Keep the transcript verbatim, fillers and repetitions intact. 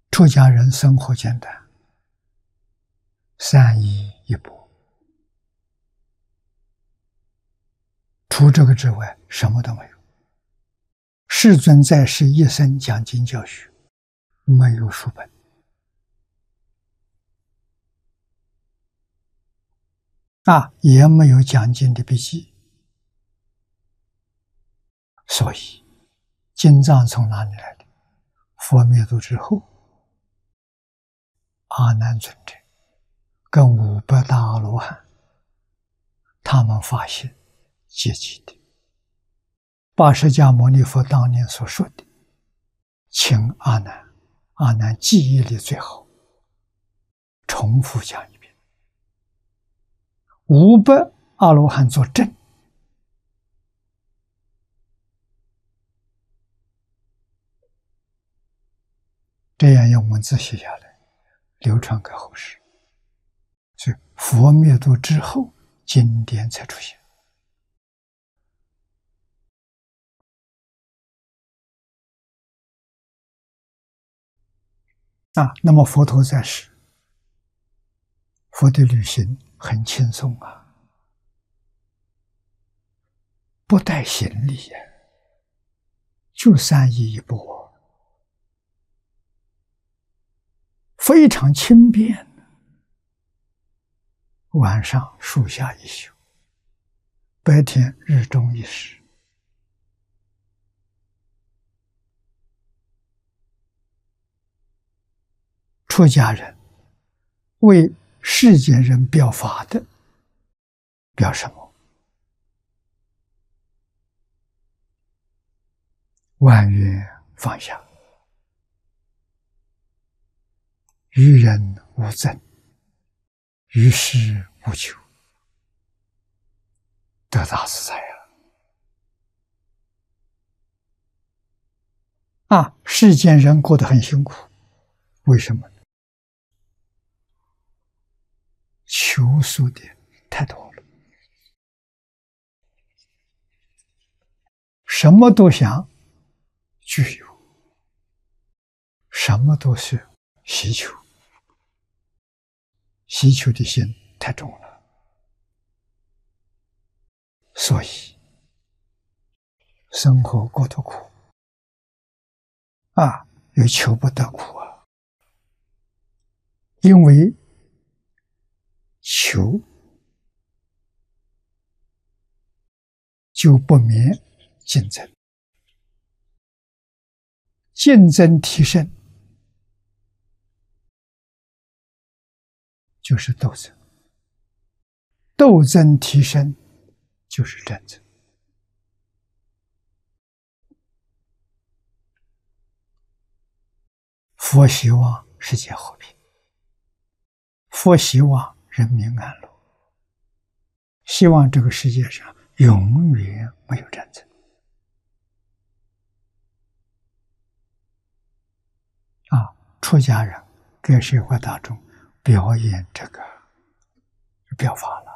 出家人生活简单，三衣一钵，除这个之外什么都没有。世尊在世一生讲经教学，没有书本，啊，也没有讲经的笔记，所以经藏从哪里来的？佛灭度之后，阿难尊者跟五百大阿罗汉，他们发现结集的，把释迦牟尼佛当年所说的，请阿难，阿难记忆力最好，重复讲一遍，五百阿罗汉作证，这样用文字写下来，流传给后世。所以佛灭度之后，经典才出现。啊，那么佛陀在世，佛的旅行很轻松啊，不带行李呀，就三衣一钵，非常轻便。晚上树下一宿，白天日中一时。出家人为世间人表法的，表什么？万缘放下，于人无憎，于事无求，得大自在啊！啊，世间人过得很辛苦，为什么？求速的太多了，什么都想具有，什么都是希求，希求的心太重了，所以生活过得苦啊，又求不得苦啊，因为求就不免竞争，竞争提升就是斗争，斗争提升就是战争。佛希望世界和平，佛希望人民安乐，希望这个世界上永远没有战争。啊，出家人给社会大众表演这个表法了。